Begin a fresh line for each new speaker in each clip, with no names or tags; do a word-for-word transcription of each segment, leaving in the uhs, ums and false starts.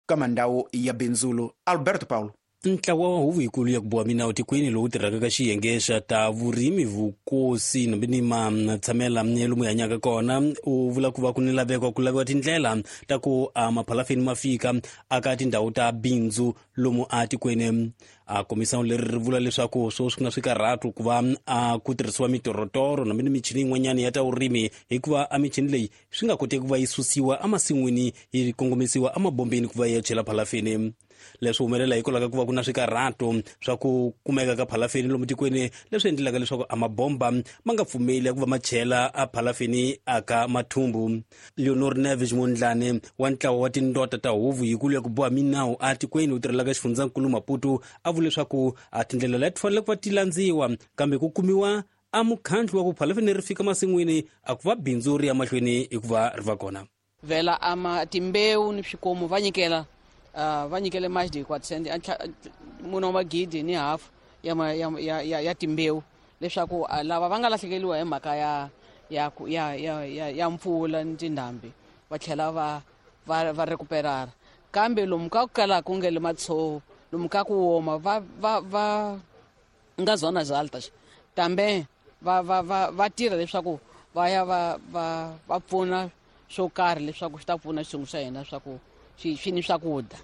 ka mandhawu ya bindzulo. Alberto Paulo.
Ntlawa wa huvo yikulu ya ku boha minawu tikweni lowu tirhaka ka xiyenge xa ta vurimi vukosi nambe ni matshamela lomu hi hanyaka kona u vula ku va ku ni laveko ku laviwa tindlela ta ku a maphalafeni ma fika aka tindhawu ta bindzu lomu a tikweni. A komisano leri ri vula leswaku swo swi nga swi karhatu ku va a ku tirhisiwa mitorotoro nambe ni michini yin'wanyana ya ta vurimi hikuva a michini leyi swi nga koteki ku va yi susiwa emasin'wini yi kongomisiwa emabombeni ku va ya chela phalafeni. Leswi humelela hikwalaho ka ku va ku na swikarhato swa ku kumeka ka phalafeni lomu tikweni leswi endlelaka leswaku a mabomba ma nga pfumeli ku va ma chela a phalafeni aka mathumbu. Leonor Neves Mondlane wa ntlawa wa tindota ta huvo yikulu ya ku boha minawu a tikweni u tirhelaka xifundzankulu Maputo a vula leswaku a tindlela leti fanele ku va ti landziwa kambe ku kumiwa a mukhandlu wa ku phalafeni ri fika masin'wini a ku va bindzu ri ya mahlweni hi ku va ri va kona.
Vela ama timbewu ni swikomu va nyikela Uh, va nyikele mais de quatrocentos muna magidi ni half ya ya ya ya timbewu leswaku uh, lava va nga lahlekeliwa hi mhaka ya ya ya ya ya mpfula ni tindhambi va tlhela va va va recuperara. Kambe lomu ka ku kala ku ngele matsho lomu ka ku woma va va va nga zona zalta tambe va va va va tirha leswaku va ya va va va pfuna swo karhi leswaku swi ta pfuna xiyimo xa hina leswaku swi ni swakudya.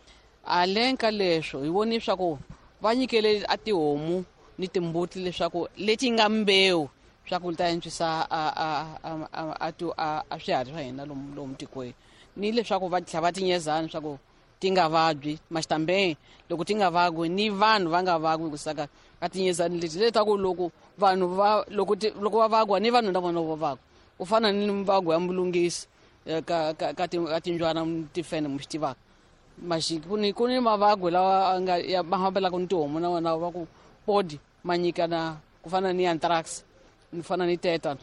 Alenka leswo hi voni leswaku va nyikele a tihomu ni timbuti leswaku leti nga mbewu swaku ta antswisa a a a a a swiharhi swa hina lomu lomu tikweni ni leswaku va tlhava tinyezana leswaku ti nga vabyi mashitambe loko ti nga vagwi ni vanhu va nga vagwi kusaka ka tinyezana leti leta ku loko vanhu va loko loko va vagwa ni vanhu na vona va vagwa u fana ni mvagwa ya mulungisi ka ka ka tinjwana tifene mu xitivaka maxi kuni kuni mavagwe lawa nga ya mahambelaka ni tihomu na vona va ku podi manyikana ku fana ni anthrax ni fana ni tetano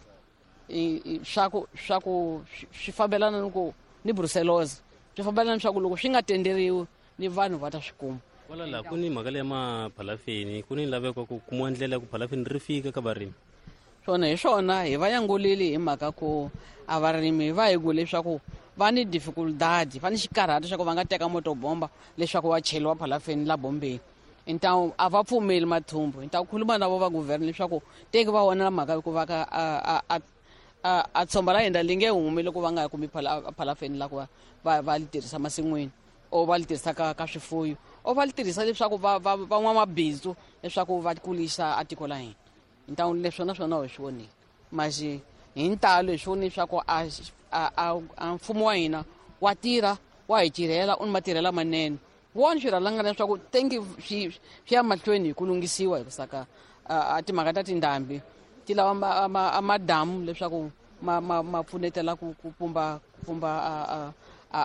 swaku swaku swi fambelana ni ku ni brucellose swi fambelana swaku loko swi nga tenderiwi ni vanhu va ta swi kuma.
Wala la kuni mhaka ya maphalafeni kuni laveko ku kumiwa ndlela ku phalafeni ri fika ka varimi.
Swona hi swona hi va yangoleli hi mhaka ku a varimi va hi ku leswaku va ni difficulty va ni xikarhati leswaku va nga teka motobomba leswaku va cheliwa phalafeni la bombeni. Então a va pfumeli mathumbu então khuluma na vo va government leswaku teki va wona mhaka ku va ka a a a a tshomba la hina linge humi loko va nga kumi phalafeni la ku va va li tirhisa masin'wini o va li tirhisa ka ka swifuyo o va li tirhisa leswaku va va van'wamabindzu leswaku va kulisa a tiko la hina. Então leswi na swona hi swi vonile masi hi ntalo hi swi voni leswaku a a mfumo wa hina wa tirha wa hi tirhela u ni matirhela manene wona swi rhalanga leswaku tengi swi swi ya mahlweni hi ku lunghisiwa hi kusaka a timhaka ta tindhambi ti lava madamu leswaku ma ma ma pfunetela ku pumba pumba a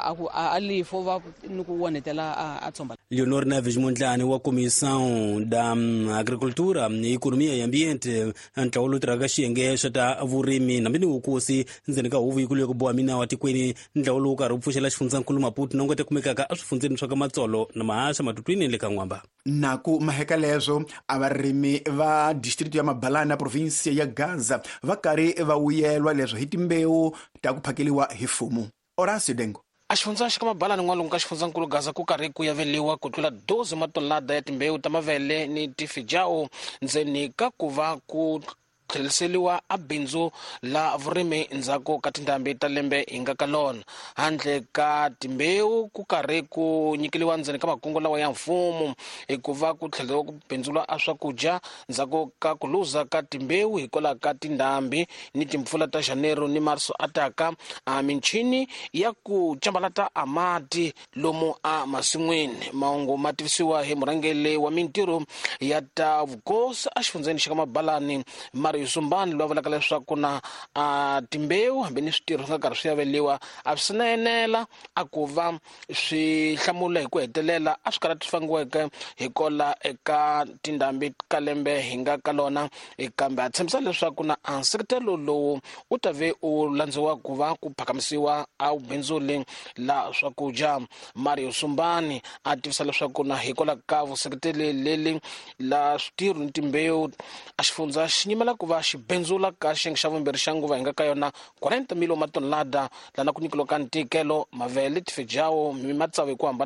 a a lifo va ni ku wonetela a tshomba.
Leonor Neves Mondlane wa Comissão da Agricultura e Economia e Ambiente ntlawa lowu tirhaka xiyenge xa ta vurimi nambe ni vukosi ndzeni ka huvo yikulu ya ku boha minawu tikweni ntlawa lowu karhi wu pfuxela xifundzankulu Maputo na ngwete kumekaka a swifundzeni swa ka Matsolo na Mahasha Matutwini le ka N'wamba.
Naku maheka leswo a varimi va district ya Mabalana province ya Gaza va karhi va vuyelwa leswo hi timbewu ta ku phakeliwa hi mfumo. Horacio Dengo.
A xifundza xa ka Mabalana n'walungu ka xifundzankulu Gaza ku karhi ku yaveliwa ku tlula doze matonlada ya timbewu ta mavele ni tifijao ndzeni ka ku va ku tlheriseliwa a bindzu la vurimi ndzhaku ka tindhambi ta lembe hi nga ka lona. Handle ka timbewu ku karhi ku nyikeliwa ndzeni ka makungu lawa ya mfumo hikuva ku tlheleriwa ku bindzula a swakudya ndzhaku ka ku luza ka timbewu hikwalaho ka tindhambi ni timpfula ta Janeiro ni Marso ataka a michini ya ku cambalata a mati lomu a masin'wini. Mahungu ma tivisiwa hi murhangeli wa mintirho ya ta vukosi a xifundzeni xa ka Mabalani Mario Sumbani loyi a vulaka leswaku na a timbewu hambi ni switirho swi nga karhi swi yaveliwa a swi na enela a ku va swi hlamula hi ku hetelela a swi karhi swi fangiweke hi kola eka tindhambi ka lembe hi nga ka lona kambe a tshembisa leswaku na a nseketelo lowu u ta ve u landziwa ku va ku phakamisiwa a ubindzuli la swakudya. Mario Sumbani a tivisa leswaku na hi kola ka vuseketeli leli la switirho ni timbewu a xifundza xi nyimela ku va xi bendzula ka xiyenge xa vumbirhi xa nguva hi nga ka yona quarenta miliyoni matonlada lana ku nyikeliwa ka ntikelo mavele tifejao mi matsavu hi ku hambana